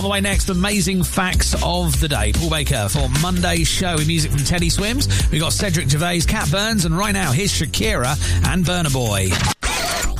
the way next. Amazing facts of the day. Paul Baker for Monday's show with music from Teddy Swims. We've got Cedric Gervais, Cat Burns, and right now here's Shakira and Burna Boy.